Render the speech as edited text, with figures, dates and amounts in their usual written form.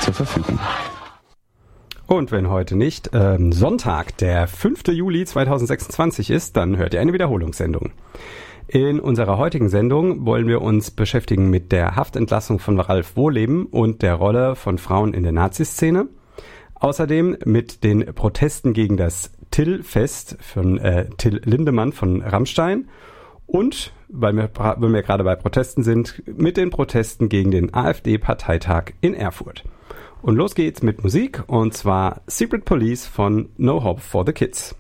zur Verfügung. Und wenn heute nicht Sonntag, der 5. Juli 2026 ist, dann hört ihr eine Wiederholungssendung. In unserer heutigen Sendung wollen wir uns beschäftigen mit der Haftentlassung von Ralf Wohleben und der Rolle von Frauen in der Naziszene. Außerdem mit den Protesten gegen das Till-Fest von Till Lindemann von Rammstein und, weil wir gerade bei Protesten sind, mit den Protesten gegen den AfD-Parteitag in Erfurt. Und los geht's mit Musik, und zwar Secret Police von No Hope for the Kids.